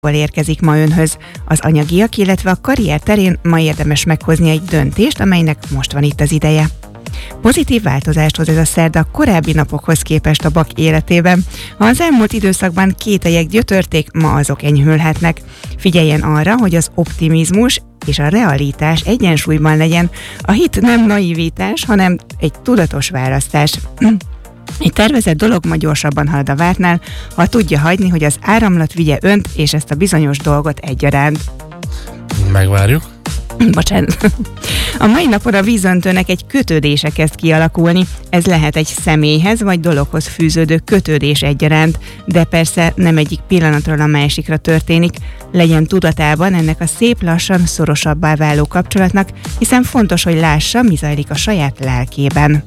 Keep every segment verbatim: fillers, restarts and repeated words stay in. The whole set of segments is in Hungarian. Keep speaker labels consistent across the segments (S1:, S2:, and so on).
S1: érkezik ma önhöz. Az anyagiak, illetve a karrier terén ma érdemes meghozni egy döntést, amelynek most van itt az ideje. Pozitív változást hoz ez a szerda a korábbi napokhoz képest a Bak életében. Ha az elmúlt időszakban kételyek gyötörték, ma azok enyhülhetnek. Figyeljen arra, hogy az optimizmus és a realitás egyensúlyban legyen. A hit nem naivitás, hanem egy tudatos választás. Egy tervezett dolog ma gyorsabban halad a vártnál, ha tudja hagyni, hogy az áramlat vigye önt és ezt a bizonyos dolgot egyaránt.
S2: Megvárjuk.
S1: Bocsánat. A mai napon a vízöntőnek egy kötődése kezd kialakulni. Ez lehet egy személyhez vagy dologhoz fűződő kötődés egyaránt, de persze nem egyik pillanatról a másikra történik. Legyen tudatában ennek a szép lassan szorosabbá váló kapcsolatnak, hiszen fontos, hogy lássa, mi zajlik a saját lelkében.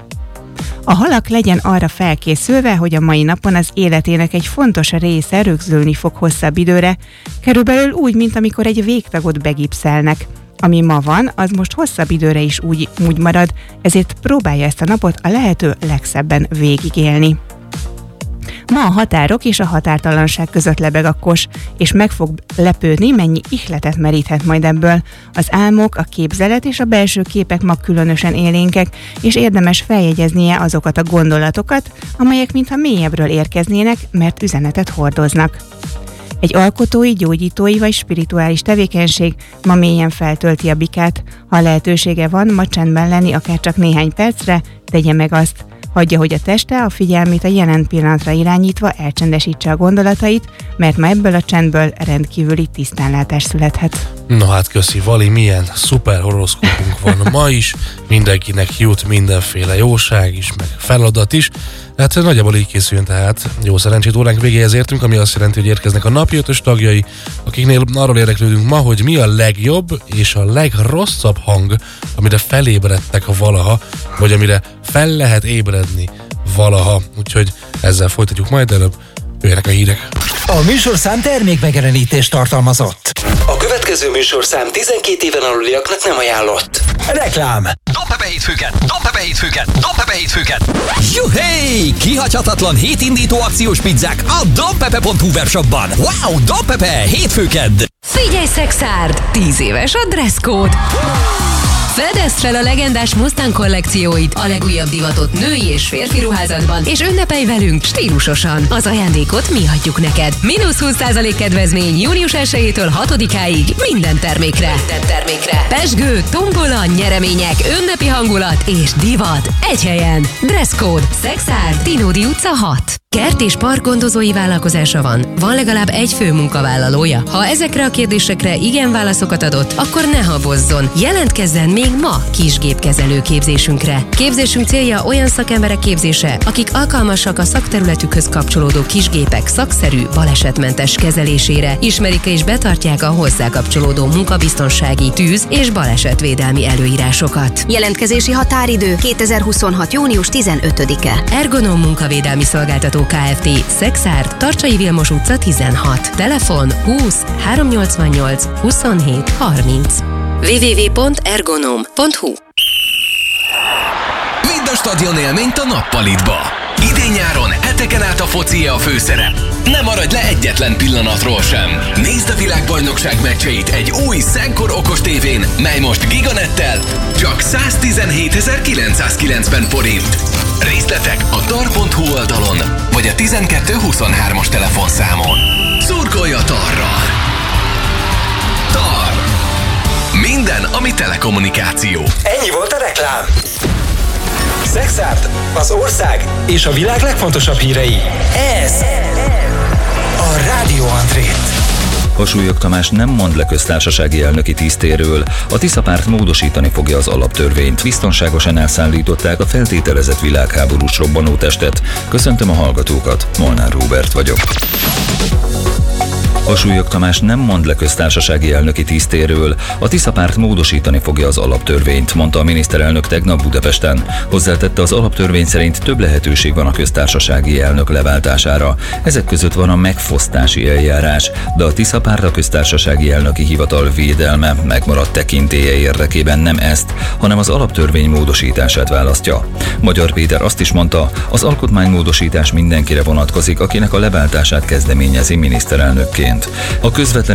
S1: A halak legyen arra felkészülve, hogy a mai napon az életének egy fontos része rögzülni fog hosszabb időre, körülbelül úgy, mint amikor egy végtagot begipszelnek. Ami ma van, az most hosszabb időre is úgy, úgy marad, ezért próbálja ezt a napot a lehető legszebben végigélni. Ma a határok és a határtalanság között lebeg a kos, és meg fog lepődni, mennyi ihletet meríthet majd ebből. Az álmok, a képzelet és a belső képek ma különösen élénkek, és érdemes feljegyeznie azokat a gondolatokat, amelyek mintha mélyebbről érkeznének, mert üzenetet hordoznak. Egy alkotói, gyógyítói vagy spirituális tevékenység ma mélyen feltölti a bikát. Ha lehetősége van, ma csendben lenni akár csak néhány percre, tegye meg azt. Hagyja, hogy a teste a figyelmét a jelen pillanatra irányítva elcsendesítse a gondolatait, mert ma ebből a csendből rendkívüli tisztánlátás születhet.
S2: Na hát köszi, Vali, milyen szuper horoszkópunk van ma is, mindenkinek jut mindenféle jóság is, meg feladat is. Hát nagyjából így készüljön tehát. Jó szerencsét, óránk végéhez értünk, ami azt jelenti, hogy érkeznek a napi ötös tagjai, akiknél arról érdeklődünk ma, hogy mi a legjobb és a legrosszabb hang, amire felébredtek valaha, vagy amire fel lehet ébredni valaha. Úgyhogy ezzel folytatjuk majd, előbb jöjjenek a hírek.
S3: A műsorszám termékmegjelenítést tartalmazott.
S4: A következő műsorszám tizenkét éven aluliaknak nem ajánlott.
S3: Reklám.
S5: Dobbe hétfőket! Dobbe hétfőket! Dobbe hétfőket! Juhé! Kihagyhatatlan hétindító akciós pizzák a dobpepe pont hu webshopban. Wow! Dobpepe! Hétfőked!
S6: Figyelj, Szexárd! tíz éves a dresszkód! Fedezd fel a legendás Mustang kollekcióit, a legújabb divatot női és férfi ruházatban, és ünnepelj velünk stílusosan. Az ajándékot mi adjuk neked. Mínusz húsz százalék kedvezmény június elsejétől hatodikáig minden termékre. Minden termékre. Pezsgő, tombola, nyeremények, ünnepi hangulat és divat. Egy helyen. Dresszkód. Szexárd, Tinódi utca hat. Kert és park gondozói vállalkozása van. Van legalább egy fő munkavállalója. Ha ezekre a kérdésekre igen válaszokat adott, akkor ne habozzon. Jelentkezzen még ma kisgépkezelő képzésünkre. Képzésünk célja olyan szakemberek képzése, akik alkalmasak a szakterületükhöz kapcsolódó kisgépek szakszerű, balesetmentes kezelésére, ismerik és betartják a hozzá kapcsolódó munkabiztonsági, tűz- és balesetvédelmi előírásokat.
S7: Jelentkezési határidő kétezer-huszonhat. június tizenötödike.
S6: Ergonom munkavédelmi szolgáltató Kft. Szexárd, Tarcsai Vilmos utca tizenhat. Telefon húsz háromszáznyolcvannyolc huszonhét harminc. double-u double-u double-u pont ergonom pont hu.
S5: Vidd a stadion élményt a nappalitba. Idén-nyáron heteken át a foci a főszerep. Ne maradj le egyetlen pillanatról sem. Nézd a világbajnokság meccseit egy új Szenkor okos tévén, mely most Giganettel csak száztizenhétezer-kilencszázkilencven forint. Részletek a tar pont hu oldalon, vagy a tizenkettő huszonhármas telefonszámon. Szurkolj a Tarral! Tar! Minden, ami telekommunikáció.
S3: Ennyi volt a reklám. Szexárd, az ország és a világ legfontosabb hírei. Ez a Rádió Andrét.
S8: Harsúlyog Tamás nem mond le köztársasági elnöki tisztéről. A Tisza párt módosítani fogja az alaptörvényt. Biztonságosan elszállították a feltételezett világháborús robbanótestet. Köszöntöm a hallgatókat, Molnár Róbert vagyok. Harsúlyog Tamás nem mond le köztársasági elnöki tisztéről. A Tisza párt módosítani fogja az alaptörvényt, mondta a miniszterelnök tegnap Budapesten. Hozzátette, az alaptörvény szerint több lehetőség van a köztársasági elnök leváltására. Ezek között van a megfosztási eljárás, de a Tisza párt a köztársasági elnöki hivatal védelme megmaradt tekintélye érdekében nem ezt, hanem az alaptörvény módosítását választja. Magyar Péter azt is mondta, az alkotmánymódosítás mindenkire vonatkozik, akinek a leváltását kezdeményezi miniszterelnökként. egyébként. A közvetlen